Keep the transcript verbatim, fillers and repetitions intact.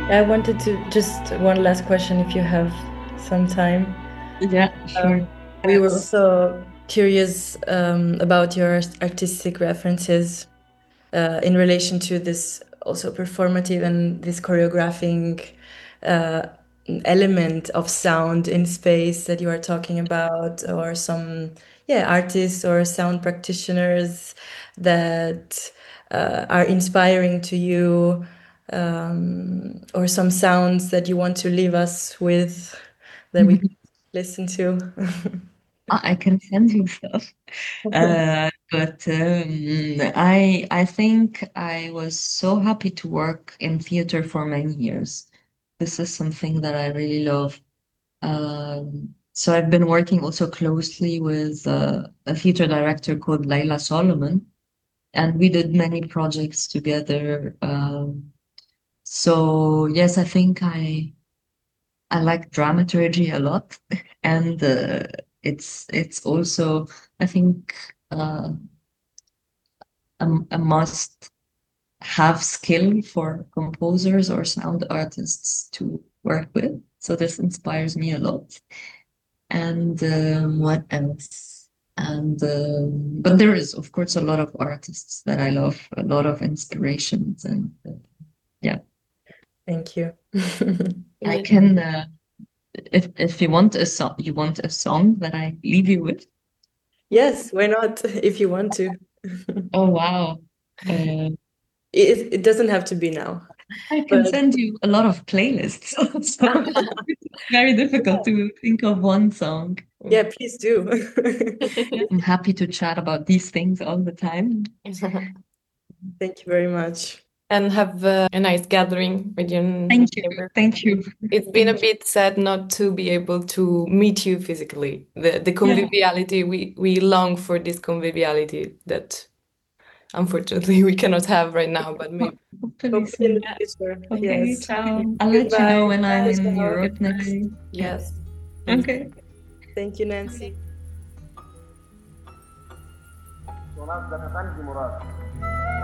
I wanted to just one last question if you have some time. Yeah, sure. Um, we were That's also curious um, about your artistic references uh, in relation to this also performative and this choreographing uh, element of sound in space that you are talking about, or some yeah artists or sound practitioners that uh, are inspiring to you, um, or some sounds that you want to leave us with that we could listen to. I I can send you stuff. Uh, but um, I I think I was so happy to work in theater for many years. This is something that I really love. Um, so I've been working also closely with uh, a theater director called Laila Solomon, and we did many projects together. Um, so yes, I think I I like dramaturgy a lot, and uh, it's it's also I think uh, a, a must have skill for composers or sound artists to work with. So this inspires me a lot. And um, what else? And um, but there is of course a lot of artists that I love, a lot of inspirations, and uh, yeah, Thank you. I Yeah. can. Uh, if if you want a song, you want a song that I leave you with. Yes, why not? If you want to. Oh wow. Uh, It, it doesn't have to be now, I but can send you a lot of playlists. So it's very difficult to think of one song. yeah, please do. I'm happy to chat about these things all the time. Thank you very much. And have uh, a nice gathering with your Thank you. neighbor. Thank you. It's been a Thank you. bit sad not to be able to meet you physically. The the Yeah. conviviality, we we long for this conviviality that unfortunately we cannot have right now, but maybe. Hopefully Hopefully in soon. the future. Okay, Yes. ciao. I'll let you know Goodbye. when I'm Bye, in ciao. Europe next. Yeah. Yes. Okay. Thank you, Nancy. منظم أفندي مراد.